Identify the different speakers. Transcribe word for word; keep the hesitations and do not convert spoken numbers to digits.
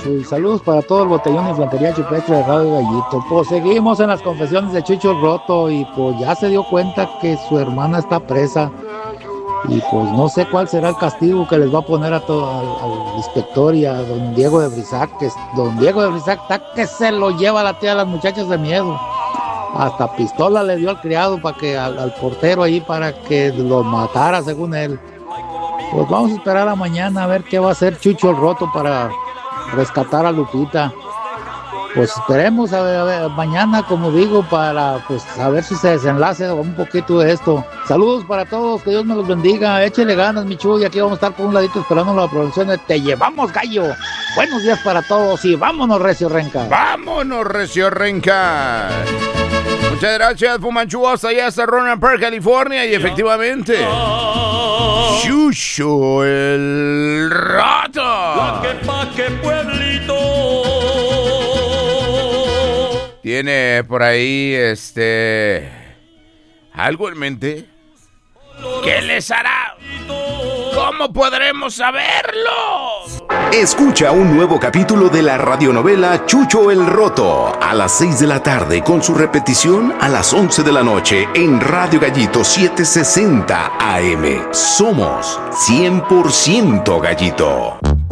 Speaker 1: y saludos para todo el botellón de infantería chupestre de Radio Gallito. Pues seguimos en las confesiones de Chucho el Roto y pues ya se dio cuenta que su hermana está presa y pues no sé cuál será el castigo que les va a poner a todo al, al inspector y a don Diego de Brisac, que don Diego de Brisac está que se lo lleva a la tía a las muchachas de miedo. Hasta pistola le dio al criado para que al, al portero ahí para que lo matara según él. Pues vamos a esperar a mañana a ver qué va a hacer Chucho el Roto para rescatar a Lupita. Pues esperemos a ver, a ver, mañana, como digo, para pues a ver si se desenlace un poquito de esto. Saludos para todos, que Dios me los bendiga. Échele ganas, mi Chuy, aquí vamos a estar por un ladito esperando la producción de Te Llevamos Gallo. Buenos días para todos y vámonos, Recio Renca.
Speaker 2: Vámonos, Recio Renca. Muchas gracias, Fumanchu, hasta allá, hasta Ronan Park, California, y efectivamente, Chucho el Roto. Tiene por ahí, este, algo en mente. ¿Qué les hará? ¿Cómo podremos saberlo?
Speaker 3: Escucha un nuevo capítulo de la radionovela Chucho el Roto a las seis de la tarde con su repetición a las once de la noche en Radio Gallito setecientos sesenta A M. Somos cien por ciento Gallito.